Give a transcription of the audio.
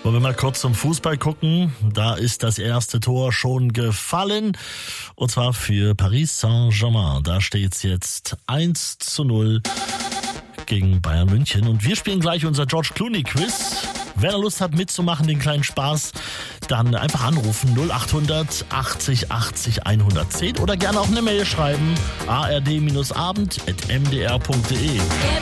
Wollen wir mal kurz zum Fußball gucken. Da ist das erste Tor schon gefallen. Und zwar für Paris Saint-Germain. Da steht es jetzt 1:0 gegen Bayern München. Und wir spielen gleich unser George Clooney Quiz. Wer Lust hat mitzumachen, den kleinen Spaß, dann einfach anrufen 0800 80 80 110 oder gerne auch eine Mail schreiben ard-abend@mdr.de.